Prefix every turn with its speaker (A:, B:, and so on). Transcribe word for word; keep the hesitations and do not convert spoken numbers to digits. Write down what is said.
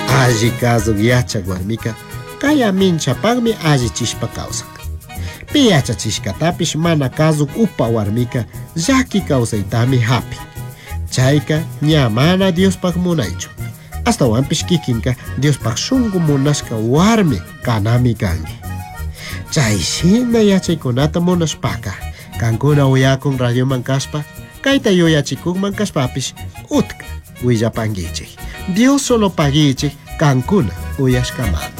A: Alli kazu yachaq warmika kaya minchapaqmi allichishpa kawsan. Pi yachachishkatapish mana kazu upa warmika llaki kawsaytami hapin. Chayka ña mana Diospaq munaychu. Astawanpish kikinka Diospaq shunqu munashka warmi kanami kangi. Chayshina yachaykunata munashpaka kankuna uyakun radioman kaspa kayta yuyachikukman kaspapish utka willapankichik. Dios solo pagichik kankuna uyashkamanta.